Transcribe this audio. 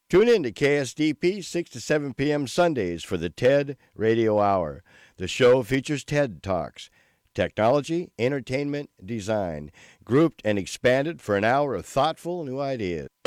Tune in to KSDP 6 to 7 p.m. Sundays for the TED Radio Hour. The show features TED Talks, technology, entertainment, design, grouped and expanded for an hour of thoughtful new ideas.